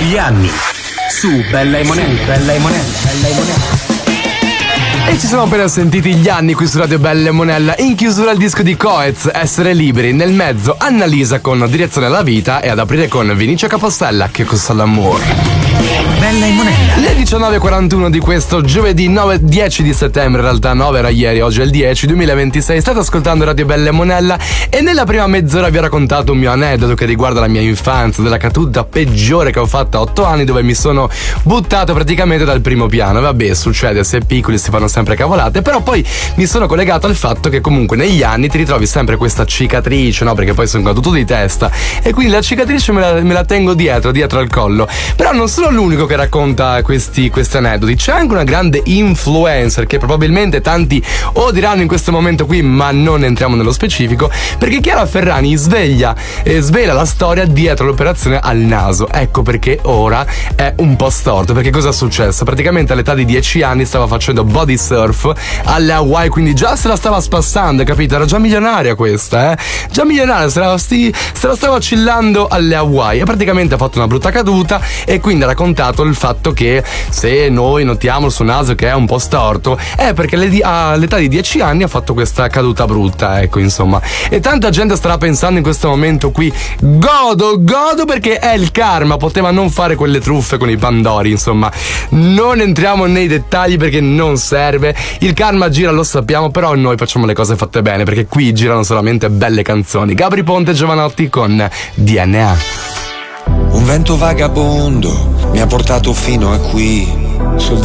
Gli anni su Bella e Monella. E ci siamo appena sentiti Gli anni qui su Radio Bella e Monella. In chiusura il disco di Coez, Essere liberi. Nel mezzo Annalisa con Direzione alla vita. E ad aprire con Vinicio Capostella, Che costa l'amore. Bella e Monella. Le 19.41 di questo giovedì 10 di settembre, in realtà 9 era ieri, oggi è il 10 2026. State ascoltando Radio Bella e Monella e nella prima mezz'ora vi ho raccontato un mio aneddoto che riguarda la mia infanzia, della caduta peggiore che ho fatto a 8 anni, dove mi sono buttato praticamente dal primo piano. Vabbè, succede, si è piccoli si fanno sempre cavolate, però poi mi sono collegato al fatto che comunque negli anni ti ritrovi sempre questa cicatrice, no? Perché poi sono caduto di testa e quindi la cicatrice me la tengo dietro al collo. Però non sono l'unico che racconta questi aneddoti, c'è anche una grande influencer che probabilmente tanti odieranno in questo momento qui, ma non entriamo nello specifico, perché Chiara Ferragni svela la storia dietro l'operazione al naso. Ecco perché ora è un po' storto, perché cosa è successo? Praticamente all'età di 10 anni stava facendo body surf alle Hawaii, quindi già se la stava spassando, capito? Era già milionaria questa, già milionaria, se la stava chillando alle Hawaii e praticamente ha fatto una brutta caduta e quindi ha raccontato il fatto che se noi notiamo il suo naso che è un po' storto è perché all'età di 10 anni ha fatto questa caduta brutta, ecco, insomma. E tanta gente starà pensando in questo momento qui, godo perché è il karma, poteva non fare quelle truffe con i Pandori, insomma. Non entriamo nei dettagli perché non serve, il karma gira, lo sappiamo, però noi facciamo le cose fatte bene perché qui girano solamente belle canzoni. Gabri Ponte e Giovanotti con DNA. Un vento vagabondo mi ha portato fino a qui.